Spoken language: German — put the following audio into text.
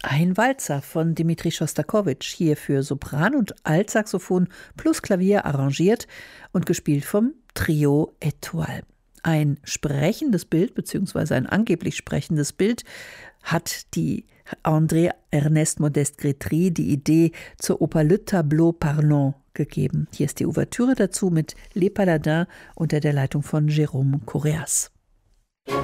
Ein Walzer von Dmitri Schostakowitsch, hier für Sopran und Altsaxophon plus Klavier arrangiert und gespielt vom Trio Étoile. Ein sprechendes Bild, beziehungsweise ein angeblich sprechendes Bild, hat die André Ernest Modeste Grétry die Idee zur Oper Le Tableau Parlant gegeben. Hier ist die Ouvertüre dazu mit Les Paladins unter der Leitung von Jérôme Correas.